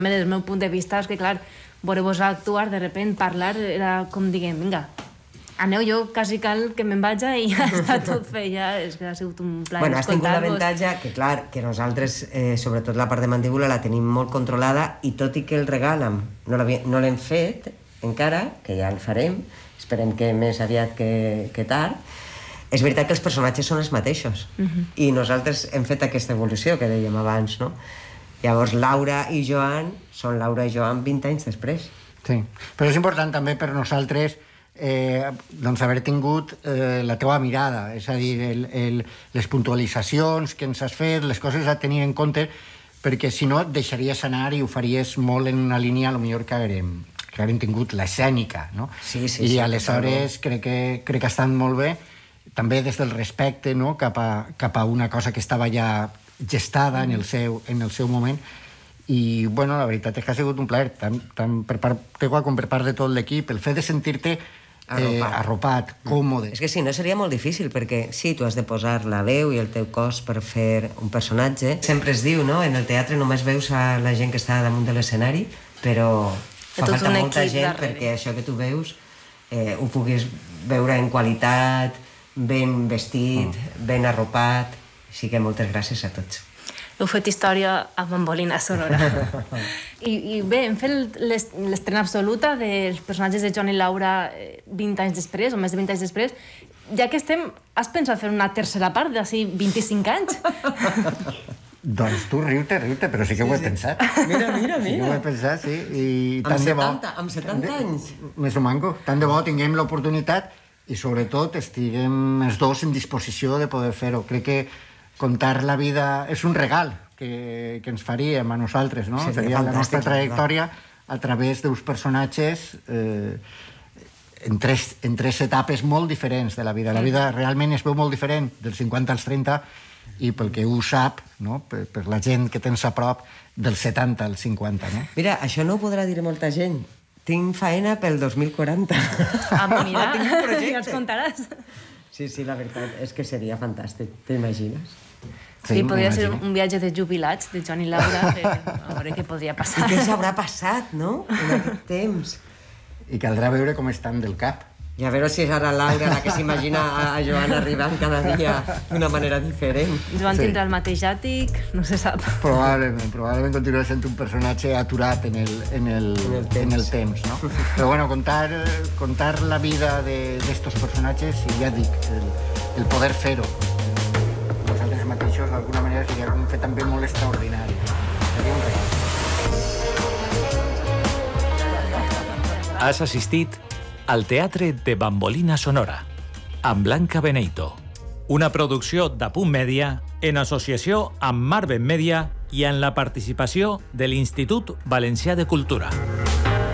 Des del meu punt de vista és que, clar, veure-vos actuar, de repente parlar, era com diguem, vinga, aneu, jo quasi cal que me'n vaig i ja està tot fet, ja és que ha sigut un plaer Bueno, has tingut escoltar-vos. l'avantatge que, clar, que nosaltres, sobretot la part de mandíbula, la tenim molt controlada i tot i que el regal no l'hem fet encara, que ja el farem, esperem que més aviat que tard, és veritat que els personatges són els mateixos i nosaltres hem fet aquesta evolució que dèiem abans, no? Llavors Laura i Joan són Laura i Joan 20 anys després. Sí, però és important també per nosaltres doncs haver tingut la teua mirada, és a dir, les puntualitzacions que ens has fet, les coses a tenir en compte, perquè si no et deixaries anar i ho faries molt en una línia a lo millor que haguem tingut l'escènica, no? Sí, I aleshores crec que ha estat molt bé, també des del respecte, no?, cap a una cosa que estava ja gestada en el seu moment. I, bueno, la veritat és que ha sigut un plaer, tant per part teua com per part de tot l'equip, el fet de sentir-te arropat, còmode. És que si no seria molt difícil, perquè sí, tu has de posar la veu i el teu cos per fer un personatge. Sempre es diu, no?, en el teatre només veus a la gent que està damunt de l'escenari, però fa falta molta gent perquè això que tu veus ho puguis veure en qualitat, ben vestit, ben arropat. Així que moltes gràcies a tots. Heu fet història a Bambolina Sonora. I bé, hem fet l'estrena absoluta dels personatges de Joan i Laura 20 anys després, o més de 20 anys després. Ja que estem, has pensat fer una tercera part d'ací 25 anys? Doncs tu riu-te, però sí que ho he pensat. Mira. Sí que ho he pensat, sí. I tant de bo. Amb 70 anys. Més o manco. Tant de bo tinguem l'oportunitat i sobretot estiguem els dos en disposició de poder fer-ho. Crec que contar la vida és un regal que ens faríem a nosaltres, no? Seria la nostra trajectòria a través d'uns personatges en tres etapes molt diferents de la vida. La vida realment es veu molt diferent dels 50 als 30 i pel que ho sap, no?, per la gent que tens a prop, dels 70 als 50, no? Mira, això no ho podrà dir molta gent. Tinc faena pel 2040. Ah, mira, ja els contaràs. Sí, la veritat és que seria fantàstic, t'imagines? Sí, podria ser un viatge de jubilats de Joan i Laura, a veure què podria passar. I què s'haurà passat, no?, en aquest temps. I caldrà veure com estan del cap. I a veure si és ara Laura la que s'imagina a Joan arribant cada dia d'una manera diferent. Joan tindrà el mateix àtic, no se sap. Probablement continuarà sent un personatge aturat en el temps, no? Però bueno, contar la vida d'estos personatges, i ja dic, el poder fer-ho nosaltres mateixos, d'alguna manera, seria un fet també molt extraordinari. Seria un regal. Has assistit al Teatre de Bambolina Sonora, amb Blanca Beneito, una producció d'Apunt Mèdia en associació amb Marven Mèdia i en la participació de l'Institut Valencià de Cultura.